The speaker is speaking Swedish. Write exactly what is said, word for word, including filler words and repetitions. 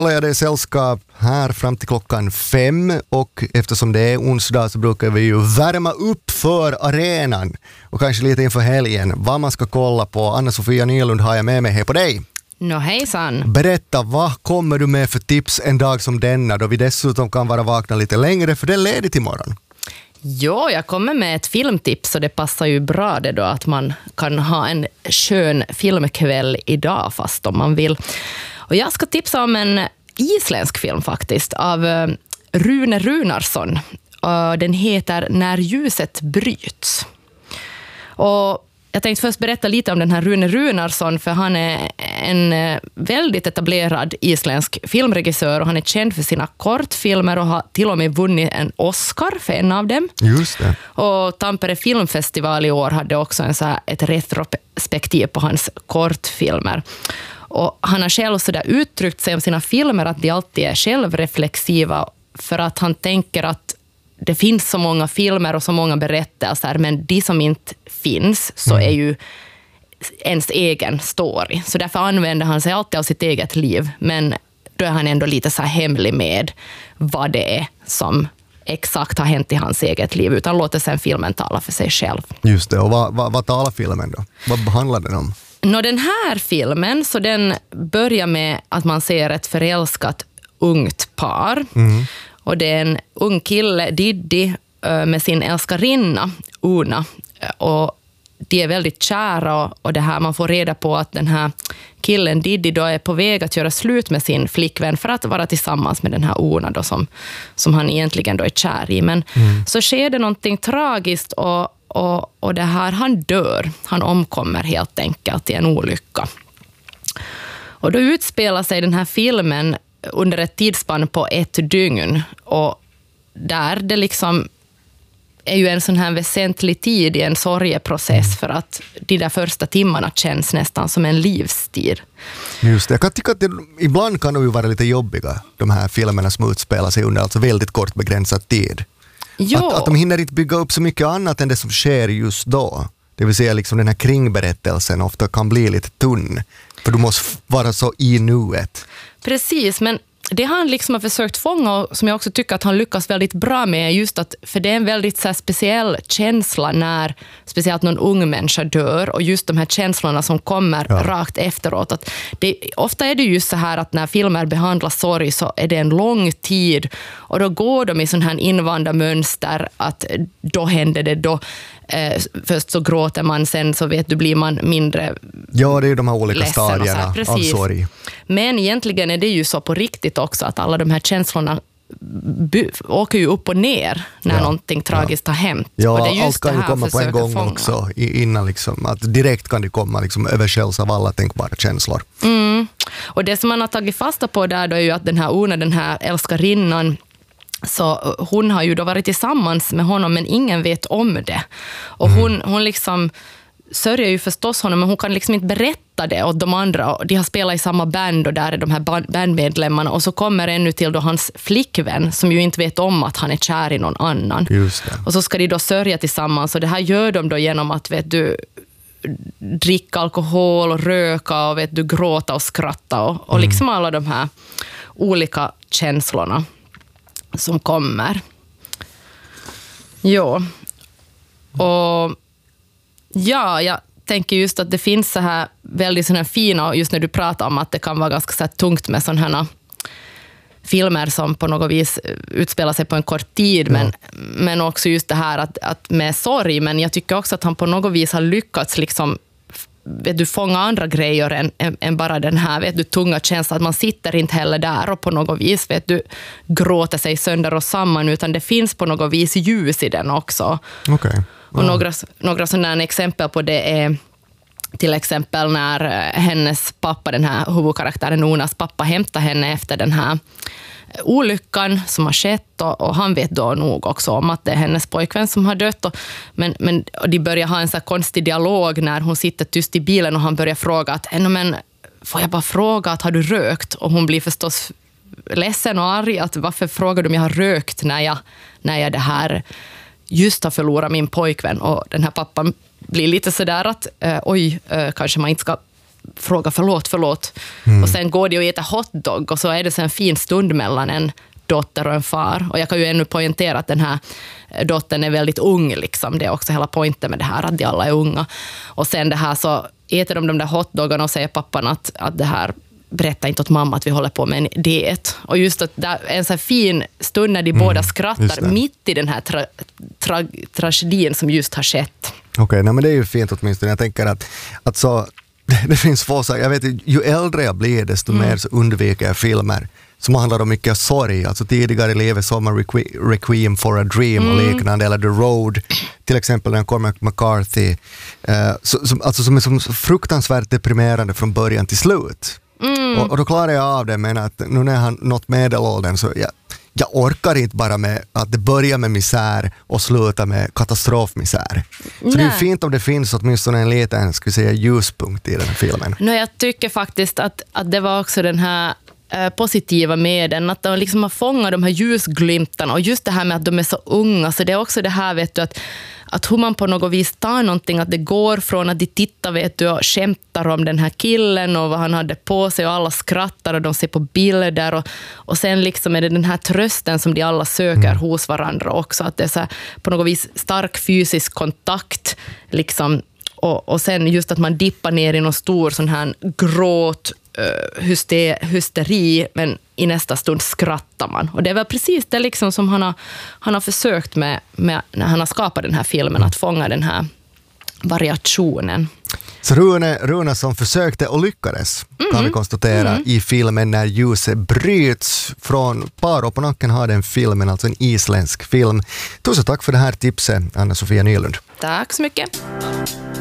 håller jag dig sällskap här fram till klockan fem och eftersom det är onsdag så brukar vi ju värma upp för arenan och kanske lite inför helgen vad man ska kolla på. Anna-Sofia Nylund har jag med mig här på dig. Nå hejsan. Berätta, vad kommer du med för tips en dag som denna då vi dessutom kan vara vakna lite längre för det är ledigt imorgon? Jo, jag kommer med ett filmtips och det passar ju bra det då att man kan ha en skön filmkväll idag fast om man vill. Och jag ska tipsa om en isländsk film faktiskt av Rune Runarsson. Den heter När ljuset bryts. Och jag tänkte först berätta lite om den här Rune Runarsson för han är en väldigt etablerad isländsk filmregissör och han är känd för sina kortfilmer och har till och med vunnit en Oscar för en av dem. Just det. Och Tampere filmfestival i år hade också en så här, ett retrospektiv på hans kortfilmer. Och han har själv så där uttryckt sig om sina filmer att de alltid är självreflexiva för att han tänker att det finns så många filmer och så många berättelser men de som inte finns så är ju ens egen story. Så därför använder han sig alltid av sitt eget liv men då är han ändå lite så här hemlig med vad det är som exakt har hänt i hans eget liv utan låter sen filmen tala för sig själv. Just det, och vad, vad, vad talar filmen då? Vad handlar den om? Nå, den här filmen så den börjar med att man ser ett förälskat ungt par. Mm. Och det är en ung kille, Diddi, med sin älskarinna, Una. Och de är väldigt kära och, och det här, man får reda på att den här killen, Diddi, då är på väg att göra slut med sin flickvän för att vara tillsammans med den här Una då, som, som han egentligen då är kär i. Men mm. så sker det någonting tragiskt och, och, och det här, han dör. Han omkommer helt enkelt i en olycka. Och då utspelar sig den här filmen under ett tidsspann på ett dygn och där det liksom är ju en sån här väsentlig tid i en sorgeprocess för att de där första timmarna känns nästan som en livstid. Just det, jag kan tycka att det, ibland kan de ju vara lite jobbiga, de här filmerna som utspelar sig under alltså väldigt kort begränsad tid. Att, att de hinner inte bygga upp så mycket annat än det som sker just då. Det vill säga liksom den här kringberättelsen ofta kan bli lite tunn för du måste vara så i nuet. Precis, men det han liksom har försökt fånga och som jag också tycker att han lyckas väldigt bra med är just att, för det är en väldigt så här, speciell känsla när speciellt någon ung människa dör och just de här känslorna som kommer ja. rakt efteråt. Att det, ofta är det just så här att när filmer behandlar sorg så är det en lång tid och då går de i sån här invanda mönster att då händer det då. Eh, först så gråter man, sen så vet du blir man mindre ja, det är de här olika stadierna av sorg. Men egentligen är det ju så på riktigt också att alla de här känslorna bu- åker ju upp och ner när ja. någonting tragiskt ja. har hänt. Ja, och det är just allt kan ju komma på en gång fånga. också innan liksom, att direkt kan det komma liksom överskälls av alla tänkbara känslor. Mm. Och det som man har tagit fasta på där då är ju att den här Una, den här älskarinnan, så hon har ju då varit tillsammans med honom men ingen vet om det. Och mm. hon, hon liksom sörjer ju förstås honom men hon kan liksom inte berätta det åt de andra. De har spelat i samma band och där är de här bandmedlemmarna och så kommer ännu till då hans flickvän som ju inte vet om att han är kär i någon annan. Just det. Och så ska de då sörja tillsammans och det här gör de då genom att vet du dricka alkohol och röka och vet du gråta och skratta och, och mm. liksom alla de här olika känslorna som kommer. Jo. Och ja, jag tänker just att det finns så här väldigt såna här fina, just när du pratar om att det kan vara ganska så här tungt med sådana här filmer som på något vis utspelar sig på en kort tid, ja. men, men också just det här att, att med sorg, men jag tycker också att han på något vis har lyckats liksom vet du, fånga andra grejer än, än, än bara den här vet du, tunga känslan att man sitter inte heller där och på något vis vet du, gråter sig sönder och samman utan det finns på något vis ljus i den också. Okay. Ja. Och några, några sådana exempel på det är till exempel när hennes pappa, den här huvudkaraktären Unas pappa hämtar henne efter den här olyckan som har skett och, och han vet då nog också om att det är hennes pojkvän som har dött och, men, men, och de börjar ha en så här konstig dialog när hon sitter tyst i bilen och han börjar fråga att men, får jag bara fråga att har du rökt? Och hon blir förstås ledsen och arg att varför frågar du om jag har rökt när jag, när jag det här just har förlorat min pojkvän och den här pappan blir lite sådär att äh, oj, äh, kanske man inte ska frågar förlåt, förlåt. Mm. Och sen går de och äter hotdog och så är det så en fin stund mellan en dotter och en far. Och jag kan ju ännu poängtera att den här dottern är väldigt ung. Liksom. Det är också hela poängen med det här, att de alla är unga. Och sen det här så äter de de där hotdoggarna och säger pappan att, att det här berätta inte åt mamma att vi håller på med en diet. Och just att det är en så här fin stund när de mm, båda skrattar mitt i den här tra- tra- tragedin som just har skett. Okej, okay, men det är ju fint åtminstone. Jag tänker att, att så, det, det finns få saker. Jag vet, ju äldre jag blir desto mm. mer så undviker jag filmer som handlar om mycket sorg. Alltså tidigare i livet såg man Requ- Requiem for a Dream mm. och liknande, eller The Road, till exempel den Cormac McCarthy, eh, så, som, alltså som är som fruktansvärt deprimerande från början till slut. Mm. Och, och då klarar jag av det, men att nu när han nått medelåldern så jag, jag orkar inte bara med att det börjar med misär och slutar med katastrofmisär. Så Nej. Det är fint om det finns åtminstone en liten, ska vi säga, ljuspunkt i den här filmen. No, jag tycker faktiskt att, att det var också den här eh, positiva med den, att de liksom har fångat de här ljusglimtarna, och just det här med att de är så unga, så det är också det här, vet du, att att hur man på något vis tar någonting, att det går från att de tittar, vet du, och skämtar om den här killen och vad han hade på sig och alla skrattar och de ser på bilder och, och sen liksom är det den här trösten som de alla söker mm. hos varandra också, att det är så här, på något vis stark fysisk kontakt liksom, och, och sen just att man dippar ner i någon stor sån här gråt, uh, hyster, hysteri, men i nästa stund skrattar man. Och det är väl precis det liksom som han har, han har försökt med, med när han har skapat den här filmen, att fånga den här variationen. Så Rune, Rune som försökte och lyckades, mm. kan vi konstatera, mm. i filmen När ljuset bryts. Från Paro på nacken har den filmen, alltså en isländsk film. Tusen tack för det här tipset, Anna-Sofia Nylund. Tack så mycket.